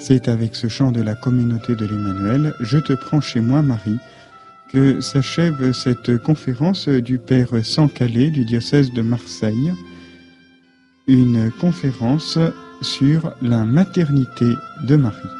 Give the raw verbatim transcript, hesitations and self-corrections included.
C'est avec ce chant de la communauté de l'Emmanuel, « Je te prends chez moi, Marie », que s'achève cette conférence du Père Sancalé du diocèse de Marseille, une conférence sur la maternité de Marie.